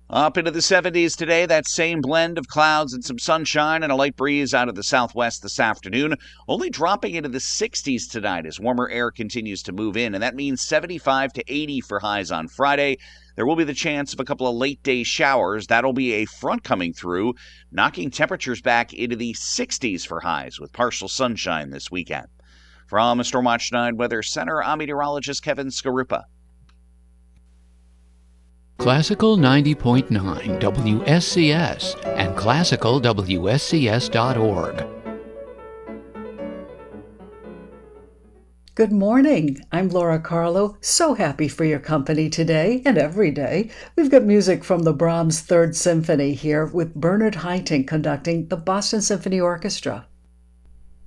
Up into the 70s today, that same blend of clouds and some sunshine and a light breeze out of the southwest this afternoon, only dropping into the 60s tonight as warmer air continues to move in, and that means 75 to 80 for highs on Friday. There will be the chance of a couple of late-day showers. That'll be a front coming through, knocking temperatures back into the 60s for highs with partial sunshine this weekend. From Storm Watch 9 Weather Center, I'm meteorologist Kevin Skarupa. Classical 90.9 WSCS and classicalwscs.org. Good morning. I'm Laura Carlo. So happy for your company today and every day. We've got music from the Brahms Third Symphony here with Bernard Haitink conducting the Boston Symphony Orchestra.